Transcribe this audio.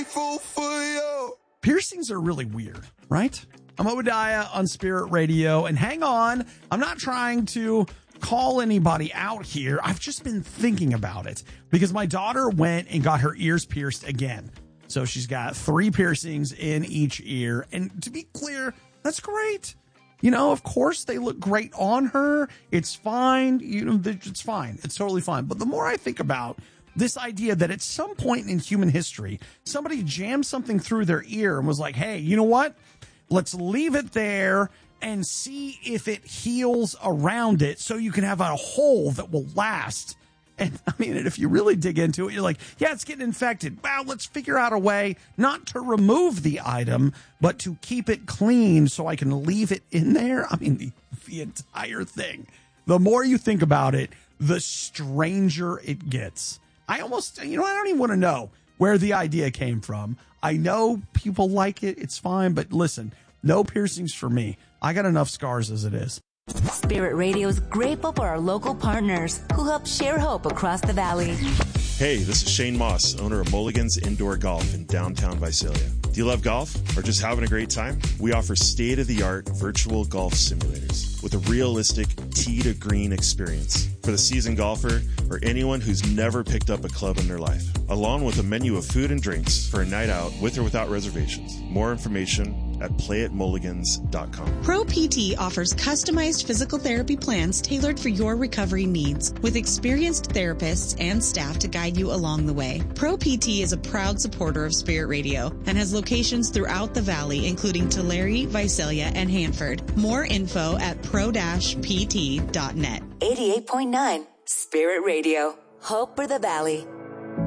grateful for you. Piercings are really weird, right? I'm Obadiah on Spirit Radio, and hang on, I'm not trying to call anybody out here. I've just been thinking about it because my daughter went and got her ears pierced again. So she's got 3 piercings in each ear. And to be clear, that's great. You know, of course they look great on her. It's fine. You know, it's fine. It's totally fine. But the more I think about this idea that at some point in human history, somebody jammed something through their ear and was like, hey, you know what? Let's leave it there and see if it heals around it so you can have a hole that will last. And I mean, if you really dig into it, you're like, yeah, it's getting infected. Well, let's figure out a way not to remove the item, but to keep it clean so I can leave it in there. I mean, the entire thing. The more you think about it, the stranger it gets. I don't even want to know where the idea came from. I know people like it. It's fine. But listen, no piercings for me. I got enough scars as it is. Spirit Radio is grateful for our local partners who help share hope across the valley. Hey, this is Shane Moss, owner of Mulligan's Indoor Golf in downtown Visalia. Do you love golf or just having a great time? We offer state-of-the-art virtual golf simulators with a realistic tee-to-green experience for the seasoned golfer or anyone who's never picked up a club in their life, along with a menu of food and drinks for a night out with or without reservations. More information at playatmulligans.com. Pro PT offers customized physical therapy plans tailored for your recovery needs with experienced therapists and staff to guide you along the way. Pro PT is a proud supporter of Spirit Radio and has locations throughout the valley, including Tulare, Visalia, and Hanford. More info at pro-pt.net. 88.9 Spirit Radio. Hope for the Valley.